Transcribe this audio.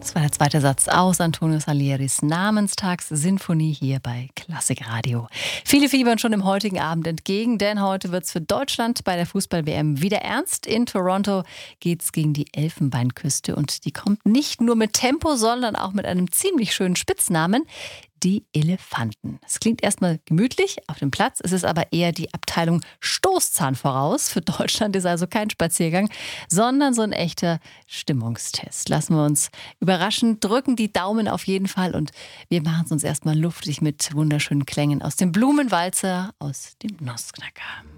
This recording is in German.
Das war der zweite Satz aus Antonio Salieris Namenstagssinfonie hier bei Klassik Radio. Viele fiebern schon dem heutigen Abend entgegen, denn heute wird es für Deutschland bei der Fußball-WM wieder ernst. In Toronto geht es gegen die Elfenbeinküste und die kommt nicht nur mit Tempo, sondern auch mit einem ziemlich schönen Spitznamen. Die Elefanten. Es klingt erstmal gemütlich auf dem Platz, es ist aber eher die Abteilung Stoßzahn voraus. Für Deutschland ist also kein Spaziergang, sondern so ein echter Stimmungstest. Lassen wir uns überraschen, drücken die Daumen auf jeden Fall und wir machen es uns erstmal luftig mit wunderschönen Klängen aus dem Blumenwalzer, aus dem Nussknacker.